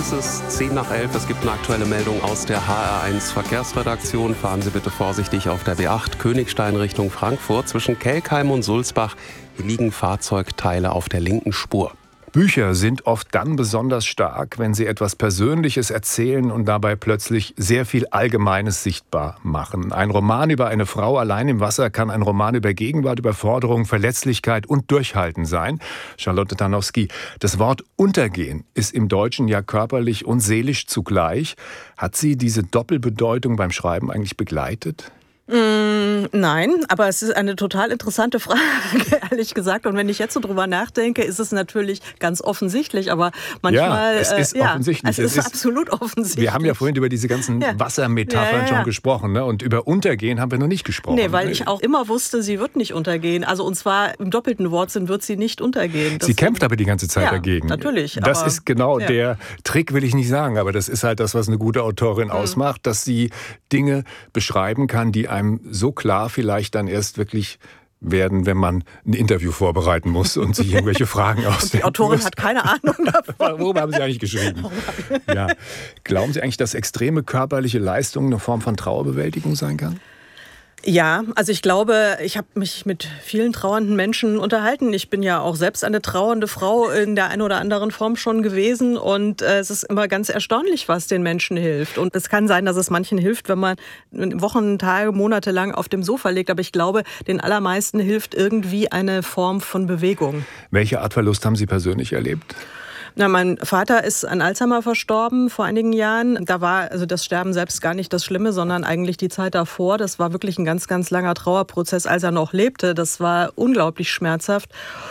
ist es 10:10. Es gibt eine aktuelle Meldung aus der HR1 Verkehrsredaktion. Fahren Sie bitte vorsichtig auf der B8 Königstein Richtung Frankfurt. Zwischen Kelkheim und Sulzbach liegen Fahrzeugteile auf der linken Spur. Bücher sind oft dann besonders stark, wenn sie etwas Persönliches erzählen und dabei plötzlich sehr viel Allgemeines sichtbar machen. Ein Roman über eine Frau allein im Wasser kann ein Roman über Gegenwart, Überforderung, Verletzlichkeit und Durchhalten sein. Charlotte Tarnowski, das Wort Untergehen ist im Deutschen ja körperlich und seelisch zugleich. Hat Sie diese Doppelbedeutung beim Schreiben eigentlich begleitet? Nein, aber es ist eine total interessante Frage, ehrlich gesagt. Und wenn ich jetzt so drüber nachdenke, ist es natürlich ganz offensichtlich. Aber manchmal... Ja, es ist offensichtlich. Es ist absolut offensichtlich. Wir haben ja vorhin über diese ganzen Wassermetaphern schon gesprochen. Ne? Und über Untergehen haben wir noch nicht gesprochen. Nee, weil ich auch immer wusste, sie wird nicht untergehen. Also und zwar im doppelten Wortsinn wird sie nicht untergehen. Sie kämpft aber die ganze Zeit dagegen. Natürlich. Das ist genau der Trick, will ich nicht sagen. Aber das ist halt das, was eine gute Autorin ausmacht, dass sie Dinge beschreiben kann, die einem so klar vielleicht dann erst wirklich werden, wenn man ein Interview vorbereiten muss und sich irgendwelche Fragen ausdenken. Die Autorin hat keine Ahnung davon. Worüber haben Sie eigentlich geschrieben? Ja. Glauben Sie eigentlich, dass extreme körperliche Leistung eine Form von Trauerbewältigung sein kann? Ja, also ich glaube, ich habe mich mit vielen trauernden Menschen unterhalten. Ich bin ja auch selbst eine trauernde Frau in der einen oder anderen Form schon gewesen. Und es ist immer ganz erstaunlich, was den Menschen hilft. Und es kann sein, dass es manchen hilft, wenn man Wochen, Tage, Monate lang auf dem Sofa liegt. Aber ich glaube, den allermeisten hilft irgendwie eine Form von Bewegung. Welche Art Verlust haben Sie persönlich erlebt? Na, mein Vater ist an Alzheimer verstorben vor einigen Jahren. Da war also das Sterben selbst gar nicht das Schlimme, sondern eigentlich die Zeit davor. Das war wirklich ein ganz, ganz langer Trauerprozess, als er noch lebte. Das war unglaublich schmerzhaft.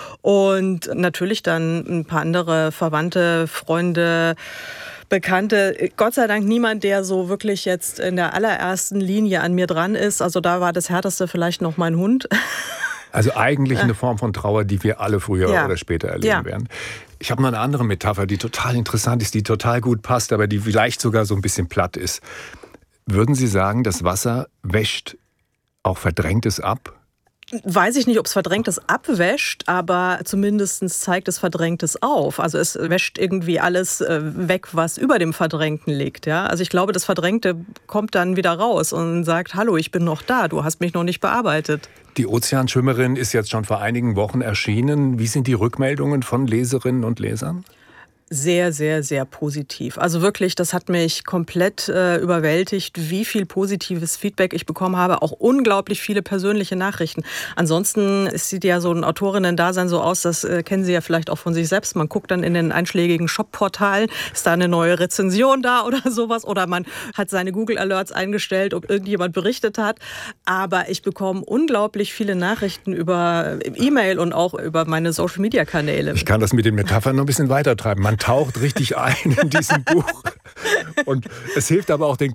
Und natürlich dann ein paar andere Verwandte, Freunde, Bekannte. Gott sei Dank niemand, der so wirklich jetzt in der allerersten Linie an mir dran ist. Also da war das Härteste vielleicht noch mein Hund. Also eigentlich eine Form von Trauer, die wir alle früher oder später erleben werden. Ich habe noch eine andere Metapher, die total interessant ist, die total gut passt, aber die vielleicht sogar so ein bisschen platt ist. Würden Sie sagen, das Wasser wäscht auch Verdrängtes ab? Weiß ich nicht, ob es Verdrängtes abwäscht, aber zumindest zeigt es Verdrängtes auf. Also es wäscht irgendwie alles weg, was über dem Verdrängten liegt. Ja? Also ich glaube, das Verdrängte kommt dann wieder raus und sagt, hallo, ich bin noch da, du hast mich noch nicht bearbeitet. Die Ozeanschwimmerin ist jetzt schon vor einigen Wochen erschienen. Wie sind die Rückmeldungen von Leserinnen und Lesern? Sehr, sehr, sehr positiv. Also wirklich, das hat mich komplett überwältigt, wie viel positives Feedback ich bekommen habe. Auch unglaublich viele persönliche Nachrichten. Ansonsten sieht ja so ein Autorinnen-Dasein so aus, das kennen Sie ja vielleicht auch von sich selbst. Man guckt dann in den einschlägigen Shop-Portalen, ist da eine neue Rezension da oder sowas. Oder man hat seine Google-Alerts eingestellt, ob irgendjemand berichtet hat. Aber ich bekomme unglaublich viele Nachrichten über E-Mail und auch über meine Social-Media-Kanäle. Ich kann das mit den Metaphern noch ein bisschen weiter treiben. Man taucht richtig ein in diesem Buch. Und es hilft aber auch den